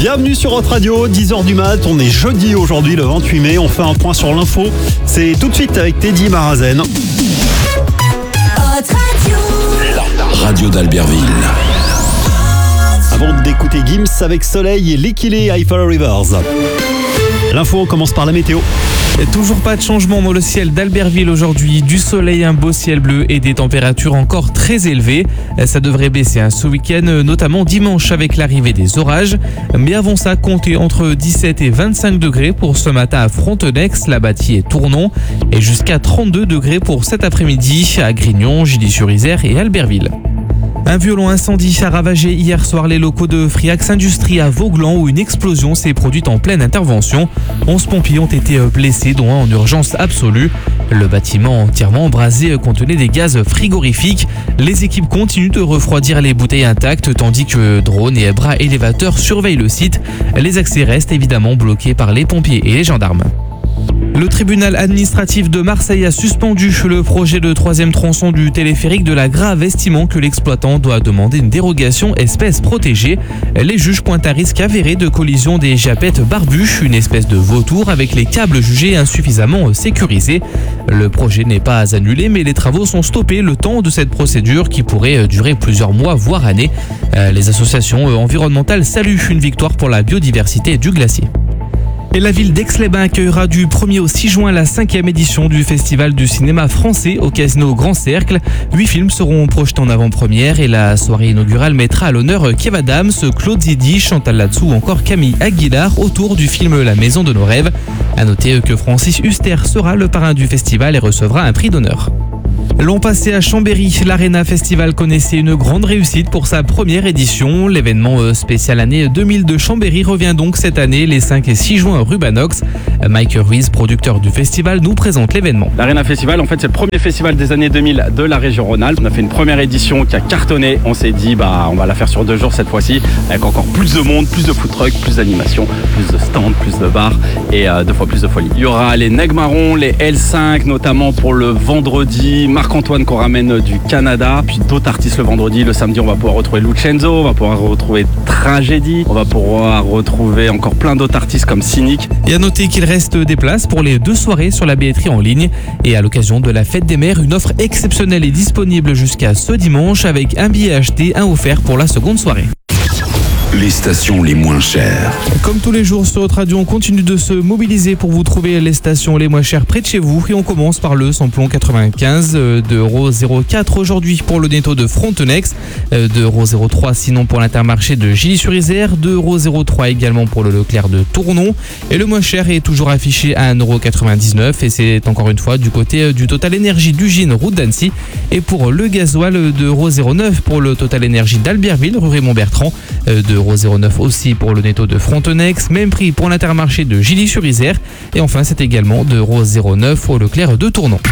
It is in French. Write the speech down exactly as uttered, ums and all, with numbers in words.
Bienvenue sur Hot Radio, dix heures du mat, on est jeudi aujourd'hui le vingt-huit mai, on fait un point sur l'info, c'est tout de suite avec Teddy Marazen. Hot Radio, La radio d'Albertville. Avant d'écouter Gims avec Soleil et Lekile Eiffel Rivers. L'info, on commence par la météo. Toujours pas de changement dans le ciel d'Albertville aujourd'hui, du soleil, un beau ciel bleu et des températures encore très élevées. Ça devrait baisser hein, ce week-end, notamment dimanche avec l'arrivée des orages. Mais avant ça, comptez entre dix-sept et vingt-cinq degrés pour ce matin à Frontenex, La Bâtie et Tournon, et jusqu'à trente-deux degrés pour cet après-midi à Grignon, Gilly-sur-Isère et Albertville. Un violent incendie a ravagé hier soir les locaux de Friax Industrie à Vauglan où une explosion s'est produite en pleine intervention. onze pompiers ont été blessés, dont un en urgence absolue. Le bâtiment entièrement embrasé contenait des gaz frigorifiques. Les équipes continuent de refroidir les bouteilles intactes tandis que drones et bras élévateurs surveillent le site. Les accès restent évidemment bloqués par les pompiers et les gendarmes. Le tribunal administratif de Marseille a suspendu le projet de troisième tronçon du téléphérique de la Grave, estimant que l'exploitant doit demander une dérogation espèce protégée. Les juges pointent un risque avéré de collision des japettes barbues, une espèce de vautour avec les câbles jugés insuffisamment sécurisés. Le projet n'est pas annulé, mais les travaux sont stoppés le temps de cette procédure qui pourrait durer plusieurs mois, voire années. Les associations environnementales saluent une victoire pour la biodiversité du glacier. Et la ville d'Aix-les-Bains accueillera du premier au six juin la cinquième édition du Festival du cinéma français au Casino Grand Cercle. Huit films seront projetés en avant-première et la soirée inaugurale mettra à l'honneur Kev Adams, Claude Zidi, Chantal Latsou ou encore Camille Aguilar autour du film La Maison de nos rêves. À noter que Francis Huster sera le parrain du festival et recevra un prix d'honneur. L'an passé à Chambéry, l'Arena Festival connaissait une grande réussite pour sa première édition. L'événement spécial année deux mille de Chambéry revient donc cette année les cinq et six juin rue Banox. Mike Ruiz, producteur du festival, nous présente l'événement. L'Arena Festival, en fait, c'est le premier festival des années deux mille de la région Rhône-Alpes. On a fait une première édition qui a cartonné. On s'est dit, bah, on va la faire sur deux jours cette fois-ci, avec encore plus de monde, plus de food trucks, plus d'animation, plus de stands, plus de bars et euh, deux fois plus de folie. Il y aura les Neg Marron, les L cinq, notamment pour le vendredi. Marc-Antoine qu'on ramène du Canada, puis d'autres artistes le vendredi. Le samedi, on va pouvoir retrouver Lucenzo, on va pouvoir retrouver Tragédie, on va pouvoir retrouver encore plein d'autres artistes comme Cynic. Et à noter qu'il reste des places pour les deux soirées sur la billetterie en ligne. Et à l'occasion de la fête des mères, une offre exceptionnelle est disponible jusqu'à ce dimanche avec un billet acheté, un offert pour la seconde soirée. Les stations les moins chères. Comme tous les jours sur Hot Radio, on continue de se mobiliser pour vous trouver les stations les moins chères près de chez vous. Et on commence par le samplon quatre-vingt-quinze, deux euros zéro quatre aujourd'hui pour le netto de Frontenex, deux euros zéro trois sinon pour l'Intermarché de Gilly-sur-Isère, deux euros zéro trois également pour le Leclerc de Tournon. Et le moins cher est toujours affiché à un euro quatre-vingt-dix-neuf et c'est encore une fois du côté du Total Énergie d'Ugine, route d'Annecy. Et pour le gasoil, deux euros zéro neuf pour le Total Énergie d'Albertville, rue Raymond-Bertrand, deux euros zéro neuf aussi pour le netto de Frontenex, même prix pour l'Intermarché de Gilly-sur-Isère et enfin c'est également deux euros zéro neuf au Leclerc de Tournon.